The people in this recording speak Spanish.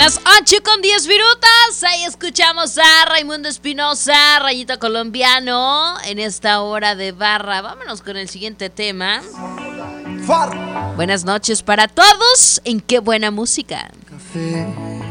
Las 8:10. Ahí escuchamos a Raimundo Espinosa, Rayito Colombiano, en esta hora de barra. Vámonos con el siguiente tema. Buenas noches para todos. En Qué Buena Música. Café.